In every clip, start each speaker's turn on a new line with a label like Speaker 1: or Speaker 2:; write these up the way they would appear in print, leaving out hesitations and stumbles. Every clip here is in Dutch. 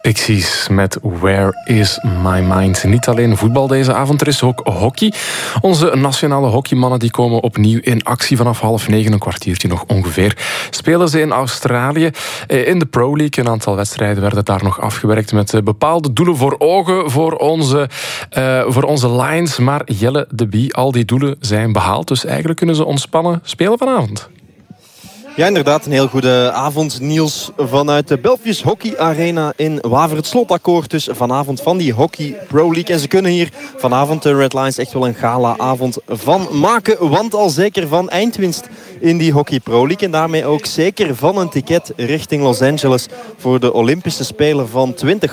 Speaker 1: Pixies met Where is my mind? Niet alleen voetbal deze avond, er is ook hockey. Onze nationale hockeymannen die komen opnieuw in actie vanaf 8:30, een kwartiertje nog ongeveer. Spelen ze in Australië in de Pro League. Een aantal wedstrijden werden daar nog afgewerkt met bepaalde doelen voor ogen voor onze Lions. Maar Jelle de Bie, al die doelen zijn behaald, dus eigenlijk kunnen ze ontspannen spelen vanavond.
Speaker 2: Ja, inderdaad. Een heel goede avond, Niels, vanuit de Belfius Hockey Arena in Waver. Het slotakkoord dus vanavond van die Hockey Pro League. En ze kunnen hier vanavond de Red Lions echt wel een gala-avond van maken. Want al zeker van eindwinst in die Hockey Pro League. En daarmee ook zeker van een ticket richting Los Angeles voor de Olympische Spelen van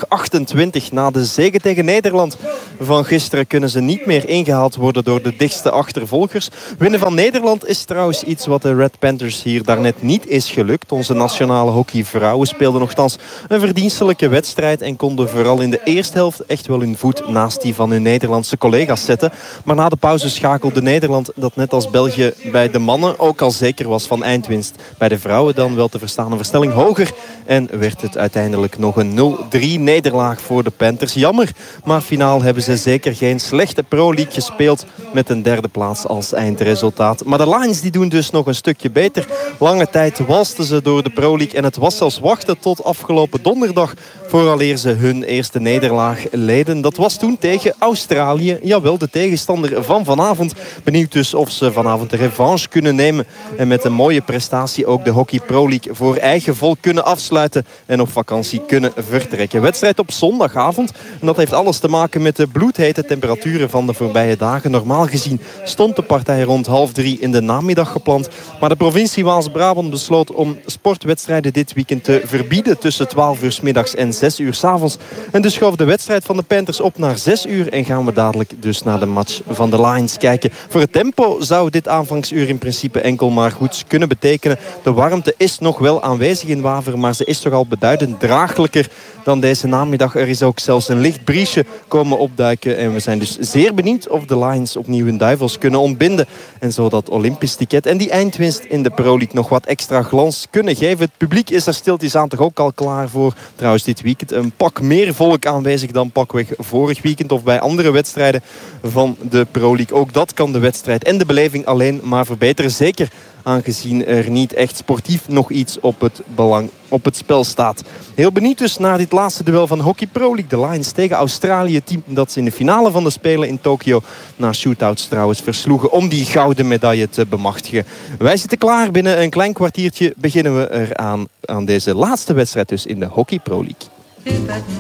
Speaker 2: 2028. Na de zege tegen Nederland van gisteren kunnen ze niet meer ingehaald worden door de dichtste achtervolgers. Winnen van Nederland is trouwens iets wat de Red Panthers hier daarnet niet is gelukt. Onze nationale hockeyvrouwen speelden nogthans een verdienstelijke wedstrijd en konden vooral in de eerste helft echt wel hun voet naast die van hun Nederlandse collega's zetten. Maar na de pauze schakelde Nederland, dat net als België bij de mannen ook al zeker was van eindwinst. Bij de vrouwen dan wel te verstaan een versnelling hoger en werd het uiteindelijk nog een 0-3 nederlaag voor de Panthers. Jammer, maar finaal hebben ze zeker geen slechte Pro League gespeeld met een derde plaats als eindresultaat. Maar de Lions die doen dus nog een stukje beter. Lange tijd walsten ze door de Pro League en het was zelfs wachten tot afgelopen donderdag vooraleer ze hun eerste nederlaag leden. Dat was toen tegen Australië. Jawel, de tegenstander van vanavond. Benieuwd dus of ze vanavond de revanche kunnen nemen en met een mooie prestatie ook de Hockey Pro League voor eigen volk kunnen afsluiten en op vakantie kunnen vertrekken. Wedstrijd op zondagavond. En dat heeft alles te maken met de bloedhete temperaturen van de voorbije dagen. Normaal gezien stond de partij rond 2:30 in de namiddag gepland. Maar de provincie Waals-Brabant besloot om sportwedstrijden dit weekend te verbieden tussen 12 uur 's middags en 6 uur 's avonds. En dus schoof de wedstrijd van de Panthers op naar 6 uur en gaan we dadelijk dus naar de match van de Lions kijken. Voor het tempo zou dit aanvangsuur in principe enkel maar goed kunnen betekenen. De warmte is nog wel aanwezig in Waver, maar ze is toch al beduidend draaglijker dan deze namiddag. Er is ook zelfs een licht briesje komen opduiken en we zijn dus zeer benieuwd of de Lions opnieuw hun duivels kunnen ontbinden en zo dat Olympisch ticket en die eindwinst in de Pro League nog wat extra glans kunnen geven. Het publiek is er stiltjes aan toch ook al klaar voor. Trouwens dit weekend een pak meer volk aanwezig dan pakweg vorig weekend of bij andere wedstrijden van de Pro League. Ook dat kan de wedstrijd en de beleving alleen maar verbeteren. Zeker aangezien er niet echt sportief nog iets op het spel staat. Heel benieuwd dus naar dit laatste duel van Hockey Pro League. De Lions tegen Australië, team dat ze in de finale van de Spelen in Tokio na shootouts trouwens versloegen om die gouden medaille te bemachtigen. Wij zitten klaar. Binnen een klein kwartiertje beginnen we eraan aan deze laatste wedstrijd dus in de Hockey Pro League.